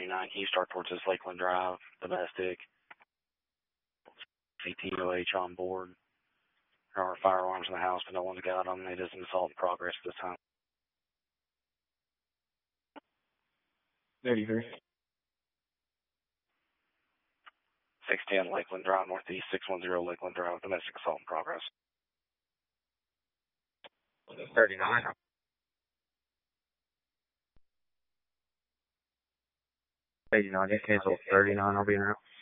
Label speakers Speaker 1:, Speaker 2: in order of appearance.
Speaker 1: 39 Eastart towards this Lakeland Drive, domestic. CTOH on board. There are firearms in the house, but no one's got them. It is an assault in progress this time.
Speaker 2: 33.
Speaker 1: 610 Lakeland Drive, northeast 610 Lakeland Drive, domestic assault in progress.
Speaker 2: 39. 89, just cancel 39, I'll be in route.